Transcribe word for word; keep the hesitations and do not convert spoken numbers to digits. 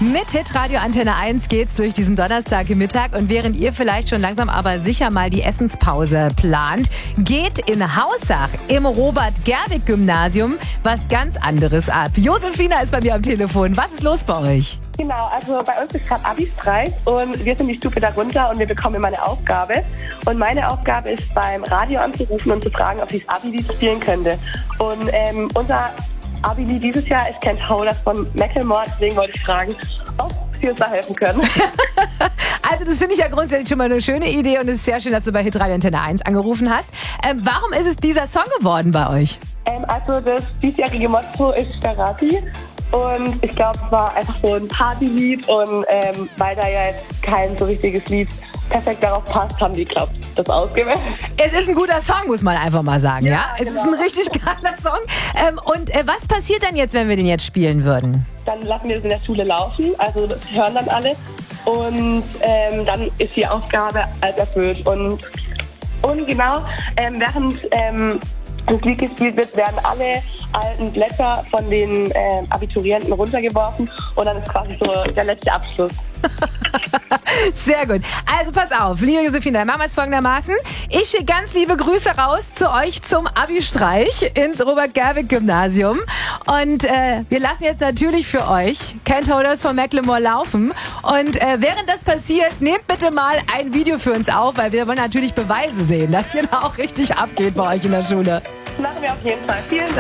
Mit Hitradio Antenne eins geht's durch diesen Donnerstagmittag und während ihr vielleicht schon langsam aber sicher mal die Essenspause plant, geht in Haussach im Robert-Gerwig-Gymnasium was ganz anderes ab. Josefina ist bei mir am Telefon. Was ist los bei euch? Genau, also bei uns ist gerade Abi-Streik und wir sind die Stufe darunter und wir bekommen immer eine Aufgabe. Und meine Aufgabe ist, beim Radio anzurufen und zu fragen, ob ich das Abi-Lied spielen könnte. Und ähm, unser Abi-Lied dieses Jahr ist Can't Hold Us von Macklemore, deswegen wollte ich fragen, ob Sie uns da helfen können. Also das finde ich ja grundsätzlich schon mal eine schöne Idee und es ist sehr schön, dass du bei Hitradio Antenne eins angerufen hast. Ähm, warum ist es dieser Song geworden bei euch? Ähm, also das diesjährige Motto ist Ferrati. Und ich glaube, es war einfach so ein Partylied und ähm, weil da ja jetzt kein so richtiges Lied perfekt darauf passt, haben die, glaube ich, das ausgewählt. Es ist ein guter Song, muss man einfach mal sagen, ja? Ja, Es genau. ist ein richtig geiler Song. Ähm, und äh, was passiert dann jetzt, wenn wir den jetzt spielen würden? Dann lassen wir es in der Schule laufen, also das hören dann alle. Und ähm, dann ist die Aufgabe als erfüllt. Und, und genau, ähm, während ähm, das Lied gespielt wird, werden alle alten Blätter von den äh, Abiturienten runtergeworfen und dann ist quasi so der letzte Abschluss. Sehr gut. Also pass auf, liebe Josefina, dann machen wir es folgendermaßen. Ich schicke ganz liebe Grüße raus zu euch zum Abi-Streich ins Robert-Gerwig-Gymnasium. Und äh, wir lassen jetzt natürlich für euch Can't Hold Us von Macklemore laufen. Und äh, während das passiert, nehmt bitte mal ein Video für uns auf, weil wir wollen natürlich Beweise sehen, dass hier da auch richtig abgeht bei euch in der Schule. Das machen wir auf jeden Fall. Vielen Dank.